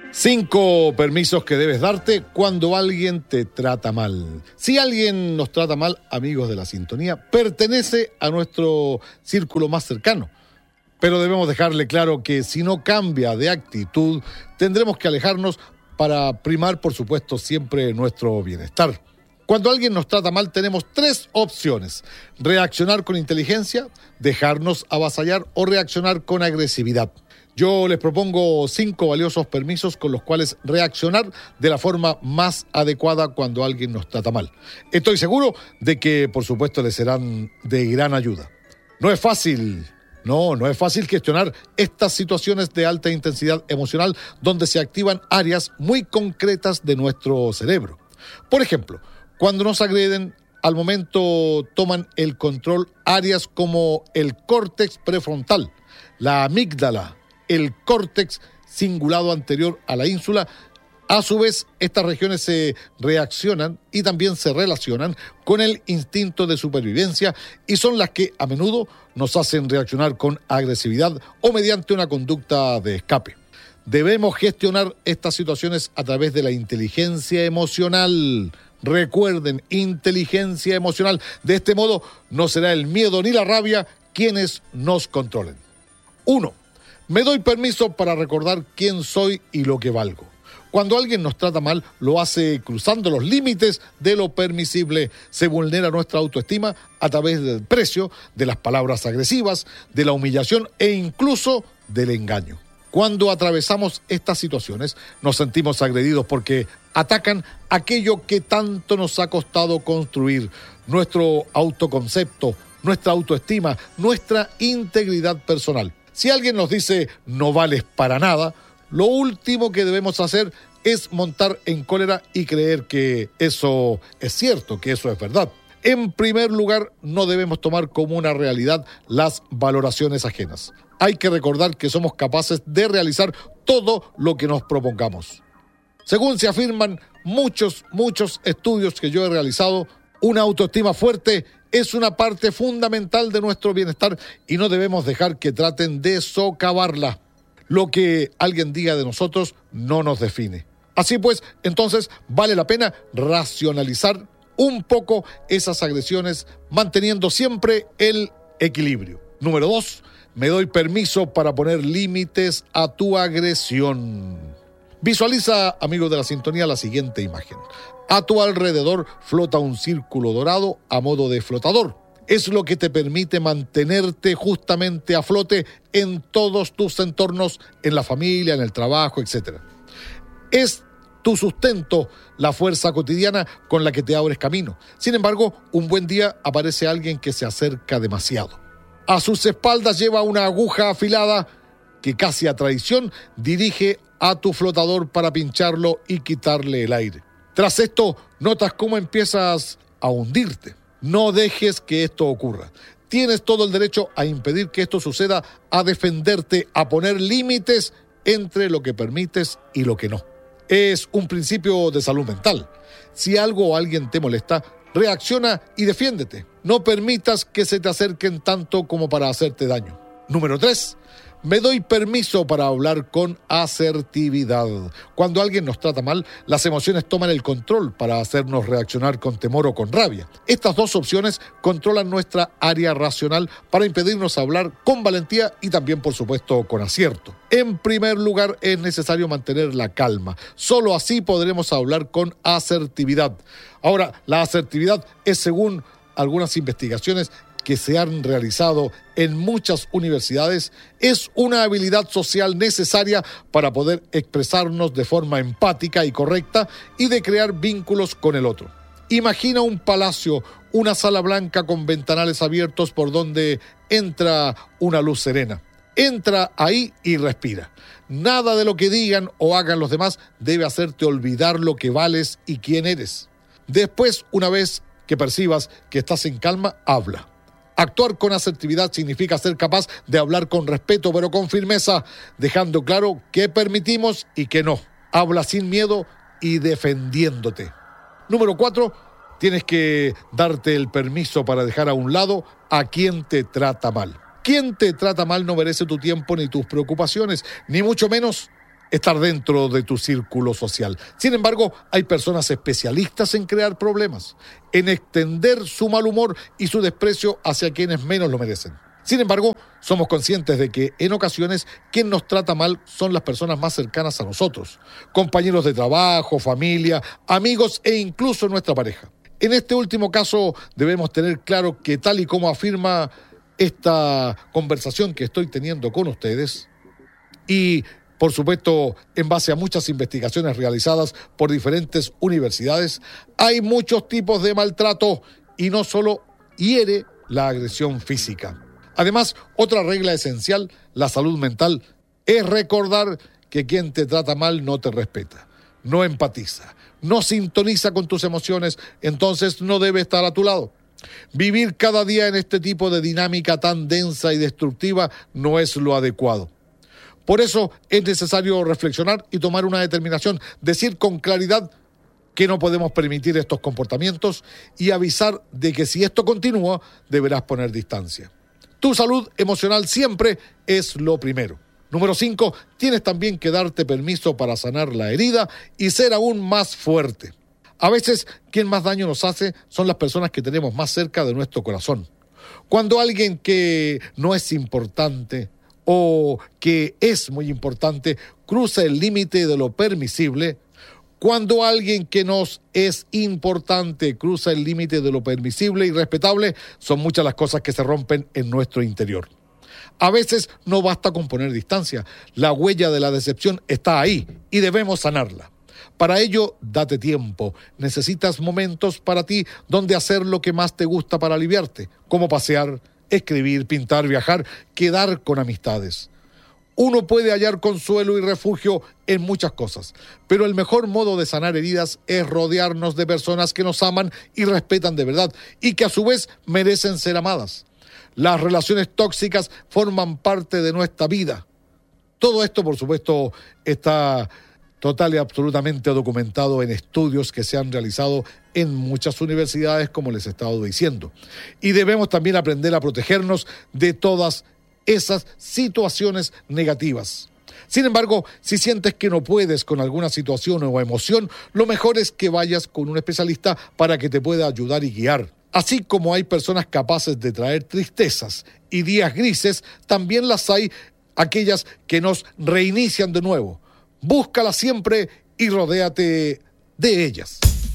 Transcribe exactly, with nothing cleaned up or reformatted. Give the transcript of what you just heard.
Cinco permisos que debes darte cuando alguien te trata mal. Si alguien nos trata mal, amigos de la sintonía, pertenece a nuestro círculo más cercano. Pero debemos dejarle claro que si no cambia de actitud, tendremos que alejarnos para primar, por supuesto, siempre nuestro bienestar. Cuando alguien nos trata mal, tenemos tres opciones: reaccionar con inteligencia, dejarnos avasallar o reaccionar con agresividad. Yo les propongo cinco valiosos permisos con los cuales reaccionar de la forma más adecuada cuando alguien nos trata mal. Estoy seguro de que, por supuesto, les serán de gran ayuda. No es fácil, no, no es fácil gestionar estas situaciones de alta intensidad emocional donde se activan áreas muy concretas de nuestro cerebro. Por ejemplo, cuando nos agreden, al momento toman el control áreas como el córtex prefrontal, la amígdala, el córtex cingulado anterior a la ínsula. A su vez, estas regiones se reaccionan y también se relacionan con el instinto de supervivencia y son las que a menudo nos hacen reaccionar con agresividad o mediante una conducta de escape. Debemos gestionar estas situaciones a través de la inteligencia emocional. Recuerden, inteligencia emocional. De este modo, no será el miedo ni la rabia quienes nos controlen. Uno. Me doy permiso para recordar quién soy y lo que valgo. Cuando alguien nos trata mal, lo hace cruzando los límites de lo permisible. Se vulnera nuestra autoestima a través del precio, de las palabras agresivas, de la humillación e incluso del engaño. Cuando atravesamos estas situaciones, nos sentimos agredidos porque atacan aquello que tanto nos ha costado construir: nuestro autoconcepto, nuestra autoestima, nuestra integridad personal. Si alguien nos dice no vales para nada, lo último que debemos hacer es montar en cólera y creer que eso es cierto, que eso es verdad. En primer lugar, no debemos tomar como una realidad las valoraciones ajenas. Hay que recordar que somos capaces de realizar todo lo que nos propongamos. Según se afirman muchos, muchos estudios que yo he realizado, una autoestima fuerte es una parte fundamental de nuestro bienestar y no debemos dejar que traten de socavarla. Lo que alguien diga de nosotros no nos define. Así pues, entonces vale la pena racionalizar un poco esas agresiones, manteniendo siempre el equilibrio. Número dos, me doy permiso para poner límites a tu agresión. Visualiza, amigo de la sintonía, la siguiente imagen. A tu alrededor flota un círculo dorado a modo de flotador. Es lo que te permite mantenerte justamente a flote en todos tus entornos, en la familia, en el trabajo, etcétera. Es tu sustento, la fuerza cotidiana con la que te abres camino. Sin embargo, un buen día aparece alguien que se acerca demasiado. A sus espaldas lleva una aguja afilada que casi a traición dirige a tu flotador para pincharlo y quitarle el aire. Tras esto, notas cómo empiezas a hundirte. No dejes que esto ocurra. Tienes todo el derecho a impedir que esto suceda, a defenderte, a poner límites entre lo que permites y lo que no. Es un principio de salud mental. Si algo o alguien te molesta, reacciona y defiéndete. No permitas que se te acerquen tanto como para hacerte daño. Número tres. Me doy permiso para hablar con asertividad. Cuando alguien nos trata mal, las emociones toman el control para hacernos reaccionar con temor o con rabia. Estas dos opciones controlan nuestra área racional para impedirnos hablar con valentía y también, por supuesto, con acierto. En primer lugar, es necesario mantener la calma. Solo así podremos hablar con asertividad. Ahora, la asertividad es, según algunas investigaciones que se han realizado en muchas universidades, es una habilidad social necesaria para poder expresarnos de forma empática y correcta y de crear vínculos con el otro. Imagina un palacio, una sala blanca con ventanales abiertos por donde entra una luz serena. Entra ahí y respira. Nada de lo que digan o hagan los demás debe hacerte olvidar lo que vales y quién eres. Después, una vez que percibas que estás en calma, habla. Actuar con asertividad significa ser capaz de hablar con respeto, pero con firmeza, dejando claro qué permitimos y qué no. Habla sin miedo y defendiéndote. Número cuatro, tienes que darte el permiso para dejar a un lado a quien te trata mal. Quien te trata mal no merece tu tiempo ni tus preocupaciones, ni mucho menos estar dentro de tu círculo social. Sin embargo, hay personas especialistas en crear problemas, en extender su mal humor y su desprecio hacia quienes menos lo merecen. Sin embargo, somos conscientes de que en ocasiones quien nos trata mal son las personas más cercanas a nosotros, compañeros de trabajo, familia, amigos e incluso nuestra pareja. En este último caso debemos tener claro que, tal y como afirma esta conversación que estoy teniendo con ustedes, y por supuesto en base a muchas investigaciones realizadas por diferentes universidades, hay muchos tipos de maltrato y no solo hiere la agresión física. Además, otra regla esencial, la salud mental, es recordar que quien te trata mal no te respeta, no empatiza, no sintoniza con tus emociones, entonces no debe estar a tu lado. Vivir cada día en este tipo de dinámica tan densa y destructiva no es lo adecuado. Por eso es necesario reflexionar y tomar una determinación, decir con claridad que no podemos permitir estos comportamientos y avisar de que si esto continúa, deberás poner distancia. Tu salud emocional siempre es lo primero. Número cinco, tienes también que darte permiso para sanar la herida y ser aún más fuerte. A veces, quien más daño nos hace son las personas que tenemos más cerca de nuestro corazón. Cuando alguien que no es importante o que es muy importante cruza el límite de lo permisible, cuando alguien que nos es importante cruza el límite de lo permisible y respetable, son muchas las cosas que se rompen en nuestro interior. A veces no basta con poner distancia, la huella de la decepción está ahí y debemos sanarla. Para ello, date tiempo. Necesitas momentos para ti donde hacer lo que más te gusta para aliviarte, como pasear, escribir, pintar, viajar, quedar con amistades. Uno puede hallar consuelo y refugio en muchas cosas, pero el mejor modo de sanar heridas es rodearnos de personas que nos aman y respetan de verdad y que a su vez merecen ser amadas. Las relaciones tóxicas forman parte de nuestra vida. Todo esto, por supuesto, está total y absolutamente documentado en estudios que se han realizado en muchas universidades, como les he estado diciendo. Y debemos también aprender a protegernos de todas esas situaciones negativas. Sin embargo, si sientes que no puedes con alguna situación o emoción, lo mejor es que vayas con un especialista para que te pueda ayudar y guiar. Así como hay personas capaces de traer tristezas y días grises, también las hay aquellas que nos reinician de nuevo. Búscalas siempre y rodéate de ellas.